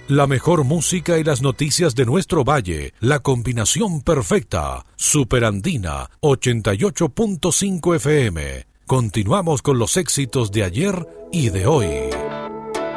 La mejor música y las noticias de nuestro valle, la combinación perfecta. Superandina 88.5 FM. Continuamos con los éxitos de ayer y de hoy.